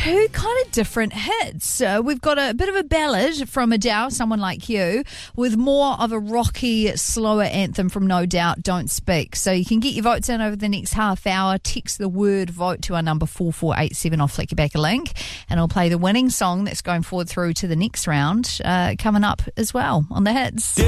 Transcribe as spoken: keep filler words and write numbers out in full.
two kind of different hits. Uh, we've got a bit of a ballad from Adele, Someone Like You, with more of a rocky, slower anthem from No Doubt, Don't Speak. So you can get your votes in over the next half hour. Text the word vote to our number four four eight seven. I'll flick you back a link and I'll play the winning song that's going forward through to the next round uh, coming up as well on the hits.